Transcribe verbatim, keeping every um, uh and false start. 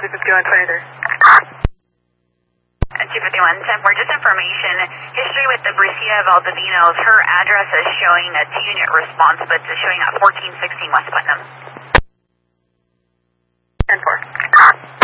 two fifty-one, twenty-three. two fifty-one, ten four, just information. History with the Bricia Valdivinos. Her address is showing a two-unit response, but it's showing at fourteen sixteen West Putnam.